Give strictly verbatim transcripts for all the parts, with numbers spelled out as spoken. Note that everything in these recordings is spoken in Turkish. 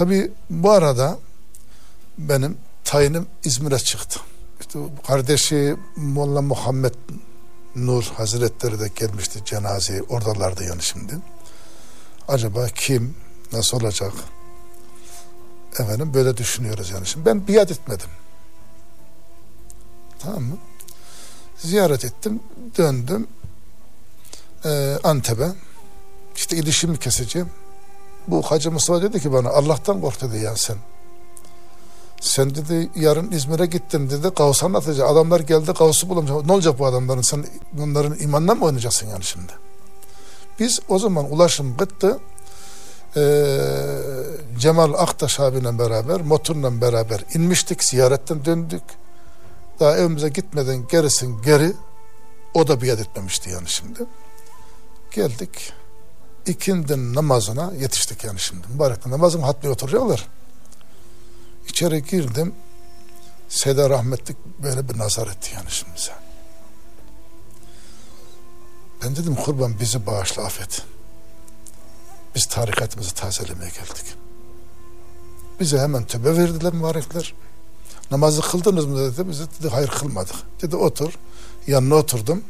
Tabii bu arada benim tayinim İzmir'e çıktı. İşte kardeşi Molla Muhammed Nur Hazretleri de gelmişti cenazeye. Oradalardı yani şimdi. Acaba kim, nasıl olacak? Efendim böyle düşünüyoruz yani şimdi. Ben biat etmedim. Tamam mı? Ziyaret ettim, döndüm ee, Antep'e. İşte ilişimi keseceğim. Bu Hacı Mustafa dedi ki bana, Allah'tan kork dedi ya sen. Sen dedi yarın İzmir'e gittin dedi, Gavs'u anlatacak. Adamlar geldi, Gavs'u bulamayacak. Ne olacak bu adamların? Sen bunların imanına mı oynayacaksın yani şimdi? Biz o zaman ulaşım gitti. Ee, Cemal Aktaş abiyle beraber, motorla beraber inmiştik. Ziyaretten döndük. Daha evimize gitmeden gerisin geri. O da biat etmemişti yani şimdi. Geldik. İkindi namazına yetiştik yani şimdi. Mübarek namazın hatmi oturacaklar. İçeri girdim. Seda rahmetlik böyle bir nazar etti yani şimdi bize. Ben dedim kurban bizi bağışla affet. Biz tarikatımızı tazelemeye geldik. Bize hemen tövbe verdiler mübarekler. Namazı kıldınız mı dedi. Biz dedi hayır kılmadık. Dedi otur. Yanına oturdum.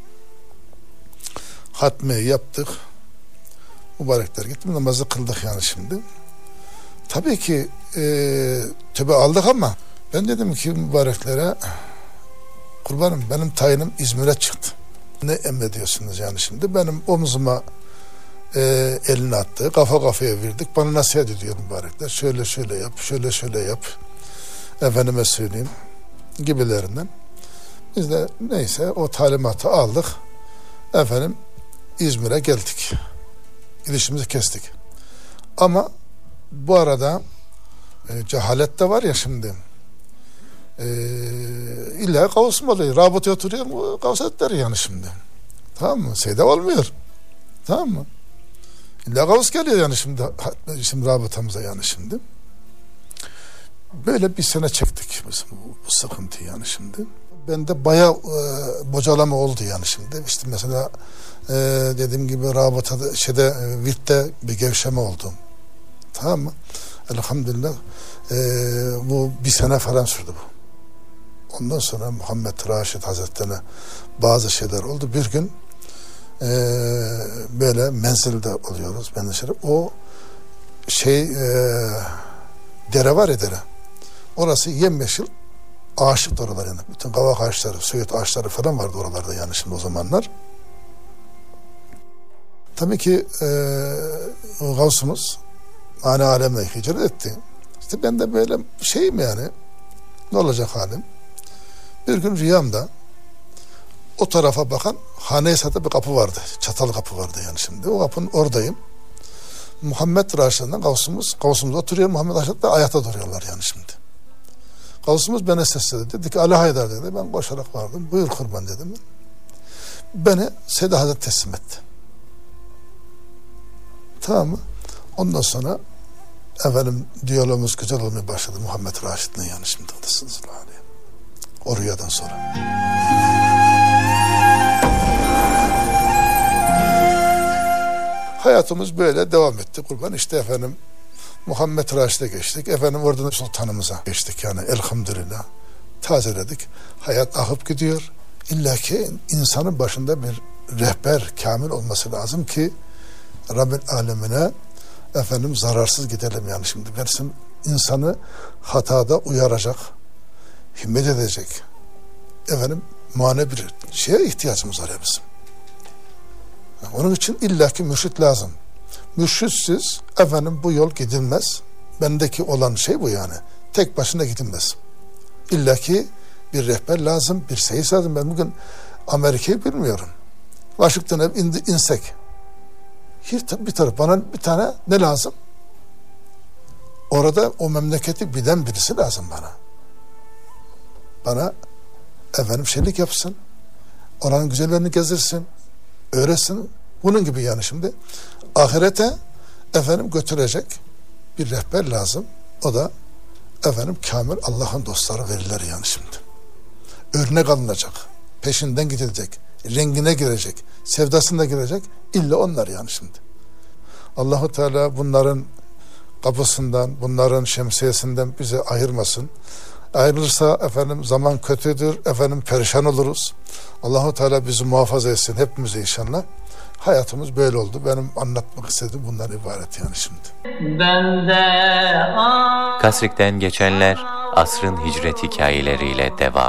Hatmeyi yaptık. Mübarekler gitti. Namazı kıldık yani şimdi. Tabii ki e, tövbe aldık ama ben dedim ki mübareklere kurbanım benim tayinim İzmir'e çıktı. Ne emrediyorsunuz yani şimdi? Benim omzuma e, elini attı. Kafa kafaya verdik. Bana nasihat ediyor mübarekler. Şöyle şöyle yap, şöyle şöyle yap. Efendime söyleyeyim gibilerinden. Biz de neyse o talimatı aldık. Efendim İzmir'e geldik. İlişimizi kestik. Ama bu arada e, cehalet de var ya şimdi. E, illa Gavs mı oluyor? Rabıta oturuyor mu? Gavs etler yani şimdi. Tamam mı? Seyde olmuyor. Tamam mı? İlla Gavs geliyor yani şimdi. Şimdi rabıtamıza yani şimdi. Böyle bir sene çektik biz bu, bu sıkıntı yani şimdi. Bende bayağı e, bocalama oldu yani şimdi. İşte mesela e, dediğim gibi rabıtada şeyde e, virtte bir gevşeme oldu. Tamam mı? Elhamdülillah e, bu bir sene falan sürdü bu. Ondan sonra Muhammed Raşid Hazretleri'ne bazı şeyler oldu. Bir gün e, böyle menzilde oluyoruz. Ben dışarı. O şey e, dere var ya dere. Orası yemyeşil ağaçlık oralar yani. Bütün kavak ağaçları, söğüt ağaçları falan vardı oralarda yani şimdi o zamanlar. Tabii ki e, Gavs'umuz mani alemle hicret etti. İşte ben de böyle şeyim yani. Ne olacak halim? Bir gün rüyamda o tarafa bakan Hane-i bir kapı vardı. Çatal kapı vardı yani şimdi. O kapının oradayım. Muhammed Raşid'den Gavs'umuz, Gavs'umuz oturuyor. Muhammed Raşid de ayakta duruyorlar yani şimdi. Gavs'umuz bana sesledi. Dedi ki Ali Haydar dedi. Ben koşarak vardım. Buyur kurban dedim. Beni Seyyid Hazret teslim etti. Tamam mı? Ondan sonra efendim diyalogumuz güzel olmaya başladı Muhammed Raşid'le yani şimdi. O rüyadan sonra. Hayatımız böyle devam etti kurban. İşte efendim Muhammed Raşid'e geçtik. Efendim oradan sultanımıza geçtik yani elhamdülillah. Tazeledik. Hayat akıp gidiyor. İlla ki insanın başında bir rehber kamil olması lazım ki Rabbin alemine efendim zararsız gidelim yani şimdi. Versin insanı hatada uyaracak, himmet edecek. Efendim mane bir şeye ihtiyacımız var ya bizim. Yani onun için illaki mürşit lazım. Mürşitsiz efendim bu yol gidilmez. Bendeki olan şey bu yani. Tek başına gidilmez. illaki bir rehber lazım, bir seyis lazım. Ben bugün Amerika'yı bilmiyorum. Washington'a indi, insek. Bir taraf bana bir tane ne lazım? Orada o memleketi bilen birisi lazım bana. Bana efendim şeylik yapsın. Oranın güzellerini gezdirsin. Öğretsin. Bunun gibi yani şimdi. Ahirete efendim götürecek bir rehber lazım. O da efendim kamil Allah'ın dostları verirler yani şimdi. Örnek alınacak. Peşinden gidilecek. Rengine girecek. Sevdasına girecek. İlla onlar yani şimdi. Allahu Teala bunların kapısından, bunların şemsiyesinden bizi ayırmasın. Ayrılırsa efendim zaman kötüdür, efendim perişan oluruz. Allahu Teala bizi muhafaza etsin hepimize inşallah. Hayatımız böyle oldu. Benim anlatmak istediğim bundan ibaret yani şimdi. Kasrik'ten geçenler asrın hicret hikayeleriyle devam.